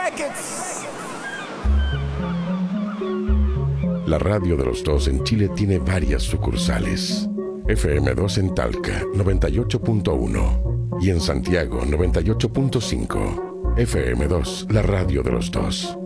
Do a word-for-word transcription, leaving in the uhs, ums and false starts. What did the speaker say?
La radio de los dos en Chile tiene varias sucursales. F M dos en Talca, noventa y ocho punto uno. Y en Santiago, noventa y ocho punto cinco. F M dos, la radio de los dos.